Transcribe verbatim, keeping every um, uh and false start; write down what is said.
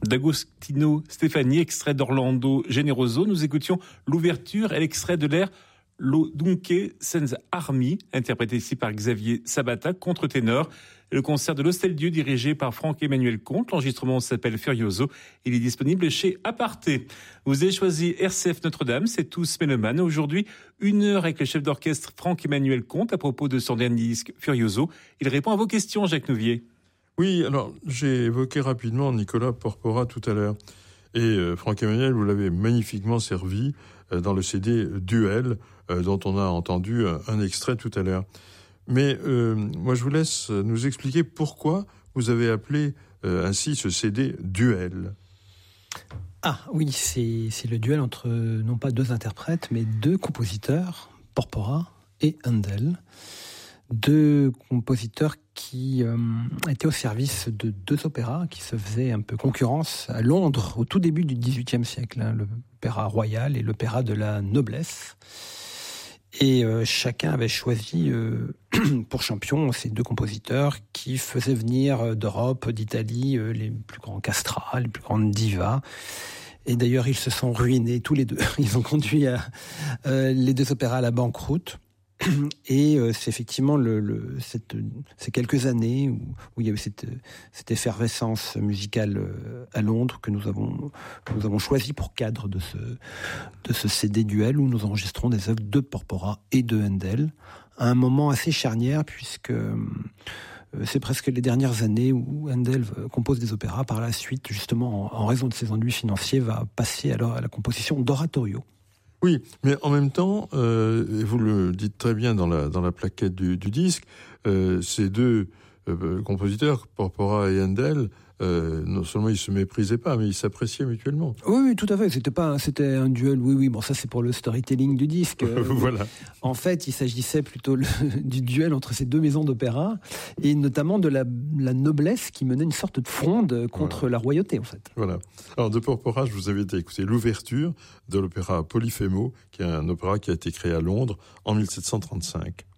d'Agostino Stefani, extrait d'Orlando Generoso. Nous écoutions l'ouverture et l'extrait de l'air Lo Dunque Senza Armi, interprété ici par Xavier Sabata, contre-ténor. Le concert de l'Hostel Dieu dirigé par Franck-Emmanuel Comte. L'enregistrement s'appelle Furioso. Il est disponible chez Aparté. Vous avez choisi R C F Notre-Dame, c'est tous mélomanes. Aujourd'hui, une heure avec le chef d'orchestre Franck-Emmanuel Comte à propos de son dernier disque Furioso. Il répond à vos questions, Jacques Nouvier. Oui, alors j'ai évoqué rapidement Nicolas Porpora tout à l'heure. Et euh, Franck-Emmanuel, vous l'avez magnifiquement servi euh, dans le C D Duel, euh, dont on a entendu un, un extrait tout à l'heure. Mais euh, moi, je vous laisse nous expliquer pourquoi vous avez appelé euh, ainsi ce C D Duel. Ah oui, c'est, c'est le duel entre non pas deux interprètes, mais deux compositeurs, Porpora et Handel. Deux compositeurs qui euh, étaient au service de deux opéras qui se faisaient un peu concurrence à Londres au tout début du dix-huitième siècle, hein, l'opéra royal et l'opéra de la noblesse. Et euh, chacun avait choisi euh, pour champion ces deux compositeurs qui faisaient venir d'Europe, d'Italie, euh, les plus grands castrats, les plus grandes divas. Et d'ailleurs, ils se sont ruinés tous les deux. Ils ont conduit à, euh, les deux opéras à la banqueroute. Et euh, c'est effectivement le, le, cette, ces quelques années où, où il y a eu cette, cette effervescence musicale euh, à Londres que nous avons, que nous avons choisi pour cadre de ce, de ce C D Duel où nous enregistrons des œuvres de Porpora et de Handel à un moment assez charnière puisque euh, c'est presque les dernières années où Handel compose des opéras. Par la suite, justement, en, en raison de ses ennuis financiers, va passer alors à la composition d'oratorio. Oui, mais en même temps, euh, et vous le dites très bien dans la dans la plaquette du, du disque, euh, ces deux euh, compositeurs, Porpora et Handel, euh, non seulement ils se méprisaient pas, mais ils s'appréciaient mutuellement. Oui, oui, tout à fait. C'était pas, c'était un duel. Oui, oui. Bon, ça c'est pour le storytelling du disque. Voilà. En fait, il s'agissait plutôt le, du duel entre ces deux maisons d'opéra et notamment de la, la noblesse qui menait une sorte de fronde contre voilà. la royauté, en fait. Voilà. Alors de Porpora, je vous invite à écouter l'ouverture de l'opéra Polyphémo, qui est un opéra qui a été créé à Londres en mille sept cent trente-cinq.